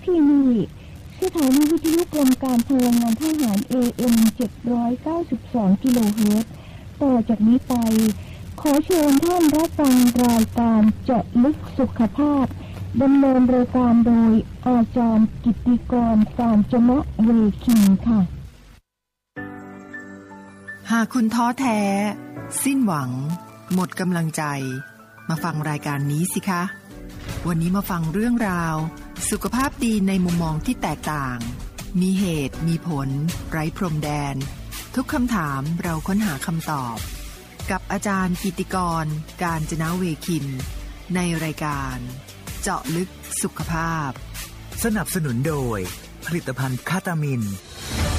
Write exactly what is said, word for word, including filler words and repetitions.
ช่วยนี่สถานีวิทยุกรมการพลังงานทหาร เอ เอ็ม เจ็ดร้อยเก้าสิบสอง กิโลเฮิรตซ์ต่อจากนี้ไปขอเชิญท่านรับฟังรายการเจาะลึกสุขภาพดำเนินรายการโดยอาจารย์กิตติกร กาญจนะเวคินค่ะหากคุณท้อแท้สิ้นหวังหมดกำลังใจมาฟังรายการนี้สิคะวันนี้มาฟังเรื่องราวสุขภาพดีในมุมมองที่แตกต่างมีเหตุมีผลไร้พรมแดนทุกคำถามเราค้นหาคำตอบกับอาจารย์กิตติกร กาญจนะเวคินในรายการเจาะลึกสุขภาพสนับสนุนโดยผลิตภัณฑ์คาตามิน